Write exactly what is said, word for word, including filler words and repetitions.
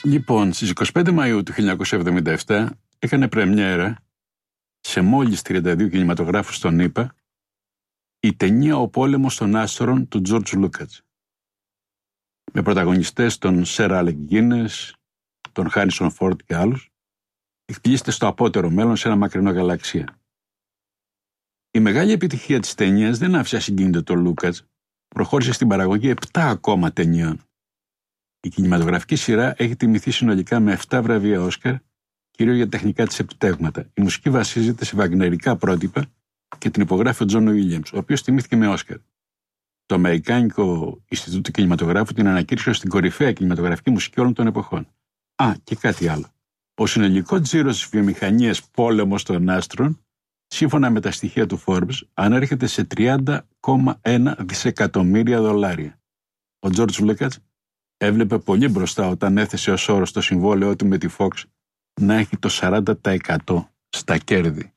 Λοιπόν, στις είκοσι πέντε Μαΐου του χίλια εννιακόσια εβδομήντα επτά έκανε πρεμιέρα σε μόλις τριάντα δύο κινηματογράφους στον ΗΠΑ η ταινία «Ο πόλεμος των άστρων» του Τζορτζ Λούκατς, με πρωταγωνιστές τον Σερ Άλεκ Γκίνες, τον Χάρισον Φόρντ και άλλους. Εκπλήσεται στο απότερο μέλλον σε ένα μακρινό γαλαξία. Η μεγάλη επιτυχία της ταινίας δεν άφησε ασυγκίνητο τον Λούκατς, προχώρησε στην παραγωγή επτά ακόμα ταινιών. Η κινηματογραφική σειρά έχει τιμηθεί συνολικά με επτά βραβεία Όσκαρ, κυρίως για τεχνικά της επιτεύγματα. Η μουσική βασίζεται σε βαγνερικά πρότυπα και την υπογράφει ο Τζον Βίλιαμς, ο οποίος τιμήθηκε με Όσκαρ. Το Αμερικάνικο Ινστιτούτο Κινηματογράφου την ανακήρυξε ως την κορυφαία κινηματογραφική μουσική όλων των εποχών. Α, και κάτι άλλο. Ο συνολικός τζίρος της βιομηχανίας πόλεμος των άστρων, σύμφωνα με τα στοιχεία του Forbes, ανέρχεται σε τριάντα κόμμα ένα δισεκατομμύρια δολάρια. Ο Τζορτζ Λούκατς έβλεπε πολύ μπροστά όταν έθεσε ως όρο στο συμβόλαιό του με τη Fox να έχει το σαράντα τοις εκατό στα κέρδη.